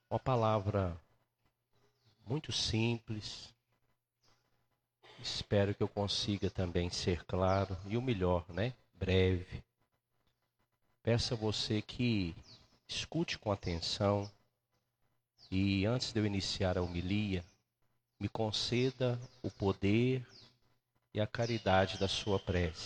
Uma palavra muito simples. Espero que eu consiga também ser claro e o melhor, né? Breve. Peço a você que escute com atenção e antes de eu iniciar a homilia, me conceda o poder e a caridade da sua prece.